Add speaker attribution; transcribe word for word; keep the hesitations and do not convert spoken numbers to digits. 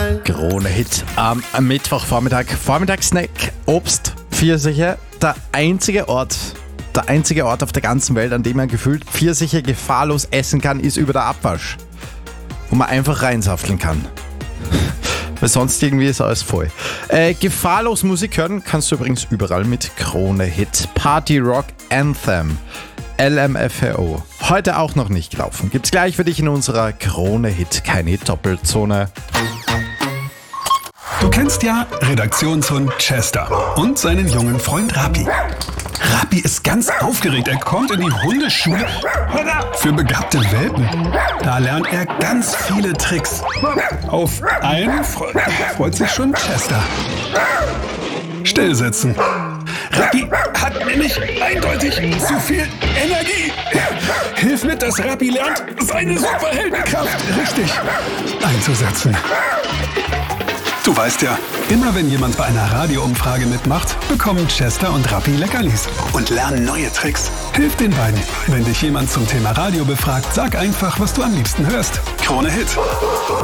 Speaker 1: Mal.
Speaker 2: Krone Hit am Mittwochvormittag. Vormittagssnack, Obst, Pfirsiche. Der einzige Ort, der einzige Ort auf der ganzen Welt, an dem man gefühlt Pfirsiche gefahrlos essen kann, ist über der Abwasch. Wo man einfach reinsafteln kann. Weil sonst irgendwie ist alles voll. Äh, gefahrlos Musik hören kannst du übrigens überall mit Krone Hit. Party Rock Anthem. L M F A O. Heute auch noch nicht gelaufen. Gibt's gleich für dich in unserer Krone Hit. Keine Doppelzone.
Speaker 3: Du kennst ja Redaktionshund Chester und seinen jungen Freund Rappi. Rappi ist ganz aufgeregt. Er kommt in die Hundeschule für begabte Welpen. Da lernt er ganz viele Tricks. Auf einen fre- freut sich schon Chester. Stillsitzen. Rappi hat nämlich eindeutig zu viel Energie. Hilf mit, dass Rappi lernt, seine Superheldenkraft richtig einzusetzen. Du weißt ja, immer wenn jemand bei einer Radioumfrage mitmacht, bekommen Chester und Rappi Leckerlis und lernen neue Tricks. Hilf den beiden. Wenn dich jemand zum Thema Radio befragt, sag einfach, was du am liebsten hörst. Krone Hit.